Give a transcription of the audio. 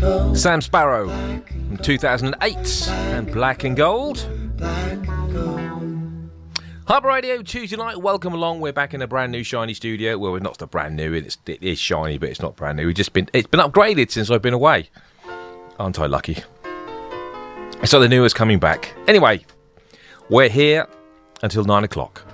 Sam Sparrow from 2008 and Black and Gold. Harbour Radio, Tuesday night, welcome along. We're back in a brand new shiny studio. Well, we're not so brand new, it is shiny, but it's not brand new. It's been upgraded since I've been away. Aren't I lucky? So the new is coming back. Anyway, we're here until 9 o'clock.